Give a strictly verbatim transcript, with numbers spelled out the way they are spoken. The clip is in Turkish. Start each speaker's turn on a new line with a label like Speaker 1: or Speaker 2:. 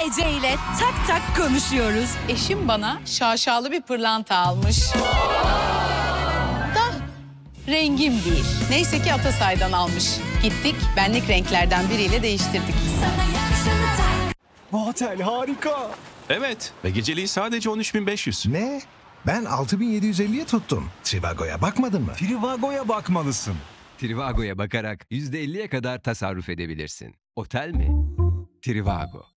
Speaker 1: Ece ile tak tak konuşuyoruz.
Speaker 2: Eşim bana şaşalı bir pırlanta almış. Da rengim değil. Neyse ki Atasay'dan almış. Gittik, benlik renklerden biriyle değiştirdik.
Speaker 3: Bu otel harika.
Speaker 4: Evet ve geceliği sadece on üç bin beş yüz.
Speaker 5: Ne? Ben altı bin yedi yüz elliye tuttum. Trivago'ya bakmadın mı?
Speaker 3: Trivago'ya bakmalısın.
Speaker 6: Trivago'ya bakarak yüzde elliye kadar tasarruf edebilirsin. Otel mi? Trivago.